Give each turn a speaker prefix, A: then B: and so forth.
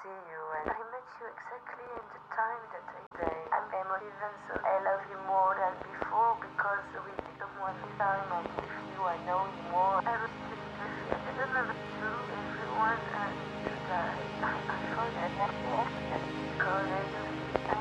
A: see you, and I met you exactly in the time that I say. I'm even so I love you more than before because with someone this time and with you I know you more. Everything is I don't know what to do, everyone and I thought I because I do